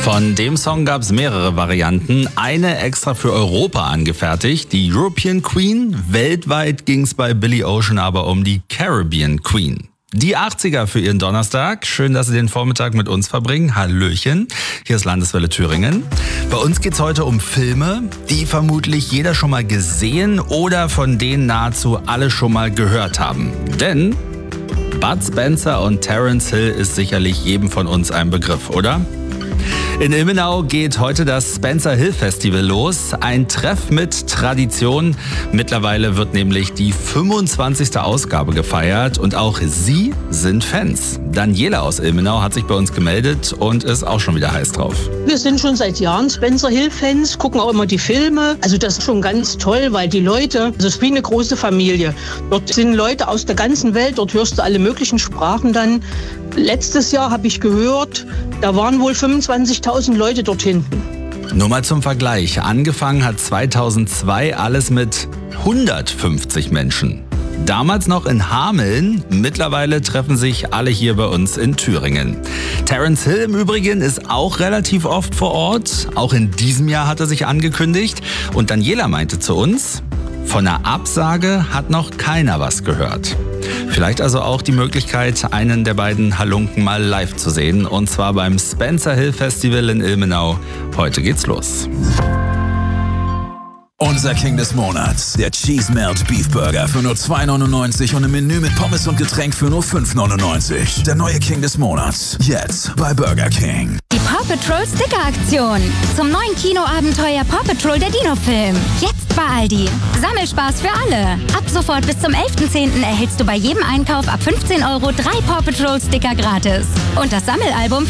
Von dem Song gab es mehrere Varianten. Eine extra für Europa angefertigt, die European Queen. Weltweit ging es bei Billy Ocean aber um die Caribbean Queen. Die 80er für Ihren Donnerstag. Schön, dass Sie den Vormittag mit uns verbringen. Hallöchen. Hier ist Landeswelle Thüringen. Bei uns geht's heute um Filme, die vermutlich jeder schon mal gesehen oder von denen nahezu alle schon mal gehört haben. Denn Bud Spencer und Terence Hill ist sicherlich jedem von uns ein Begriff, oder? In Ilmenau geht heute das Spencer Hill Festival los. Ein Treff mit Tradition. Mittlerweile wird nämlich die 25. Ausgabe gefeiert und auch Sie sind Fans. Daniela aus Ilmenau hat sich bei uns gemeldet und ist auch schon wieder heiß drauf. Wir sind schon seit Jahren Spencer Hill Fans, gucken auch immer die Filme. Also das ist schon ganz toll, weil die Leute, das ist wie eine große Familie. Dort sind Leute aus der ganzen Welt, dort hörst du alle möglichen Sprachen dann. Letztes Jahr habe ich gehört, da waren wohl 25.000 Leute dort hinten. Nur mal zum Vergleich. Angefangen hat 2002 alles mit 150 Menschen. Damals noch in Hameln, mittlerweile treffen sich alle hier bei uns in Thüringen. Terence Hill im Übrigen ist auch relativ oft vor Ort. Auch in diesem Jahr hat er sich angekündigt. Und Daniela meinte zu uns, von einer Absage hat noch keiner was gehört. Vielleicht also auch die Möglichkeit, einen der beiden Halunken mal live zu sehen. Und zwar beim Spencer Hill Festival in Ilmenau. Heute geht's los. Unser King des Monats, der Cheese Melt Beef Burger für nur 2,99 und ein Menü mit Pommes und Getränk für nur 5,99. Der neue King des Monats, jetzt bei Burger King. Die Paw Patrol Sticker Aktion zum neuen Kinoabenteuer Paw Patrol der Dino-Film. Jetzt bei Aldi. Sammelspaß für alle. Ab sofort bis zum 11.10. erhältst du bei jedem Einkauf ab 15 € 3 Paw Patrol Sticker gratis. Und das Sammelalbum